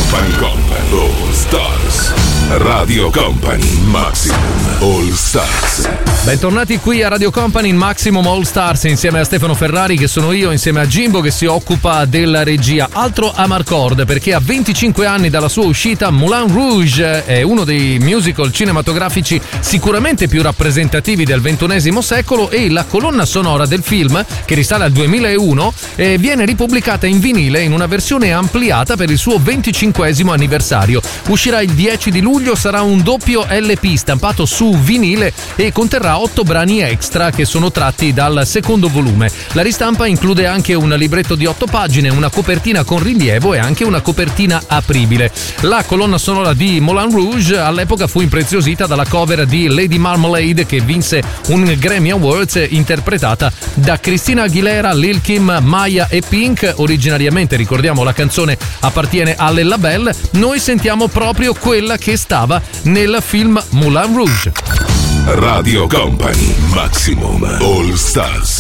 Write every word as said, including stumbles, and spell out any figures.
Company con All Stars. Radio Company Maximum All Stars. Bentornati qui a Radio Company in Maximum All Stars insieme a Stefano Ferrari, che sono io, insieme a Jimbo che si occupa della regia. Altro amarcord, perché a venticinque anni dalla sua uscita Moulin Rouge è uno dei musical cinematografici sicuramente più rappresentativi del ventunesimo secolo, e la colonna sonora del film, che risale al duemilauno, eh, viene ripubblicata in vinile in una versione ampliata per il suo venticinquesimo anniversario. Uscirà il dieci di luglio, sarà un doppio L P stampato su vinile e conterrà otto brani extra che sono tratti dal secondo volume. La ristampa include anche un libretto di otto pagine, una copertina con rilievo e anche una copertina apribile. La colonna sonora di Moulin Rouge all'epoca fu impreziosita dalla cover di Lady Marmalade, che vinse un Grammy Awards, interpretata da Christina Aguilera, Lil Kim, Maya e Pink. Originariamente, ricordiamo, la canzone appartiene alle Labelle. Noi sentiamo proprio quella che stava nel film Moulin Rouge. Radio Company Maximum All Stars.